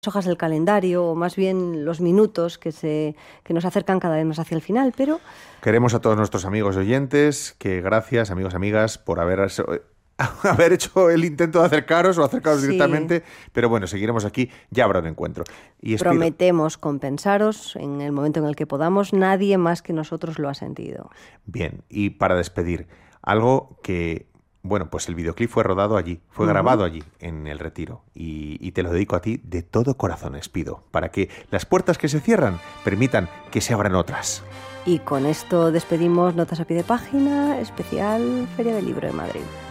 hojas del calendario, o más bien los minutos que nos acercan cada vez más hacia el final, pero... Queremos a todos nuestros amigos y oyentes que gracias, amigos y amigas, por haber hecho el intento de acercaros o acercaros directamente, pero bueno, seguiremos aquí, ya habrá un encuentro. Y prometemos compensaros en el momento en el que podamos, nadie más que nosotros lo ha sentido. Bien, y para despedir, algo que... Bueno, pues el videoclip fue rodado allí, fue grabado allí, en El Retiro. Y te lo dedico a ti de todo corazón, Espido, para que las puertas que se cierran permitan que se abran otras. Y con esto despedimos Notas a Pie de Página, especial Feria del Libro de Madrid.